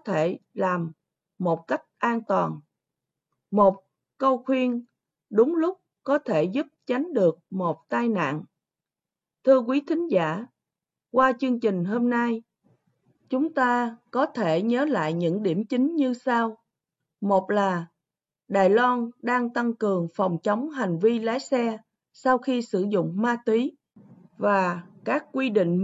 thể làm một cách an toàn. Một câu khuyên đúng lúc có thể giúp tránh được một tai nạn. Thưa quý thính giả, qua chương trình hôm nay, chúng ta có thể nhớ lại những điểm chính như sau. Một là Đài Loan đang tăng cường phòng chống hành vi lái xe sau khi sử dụng ma túy và các quy định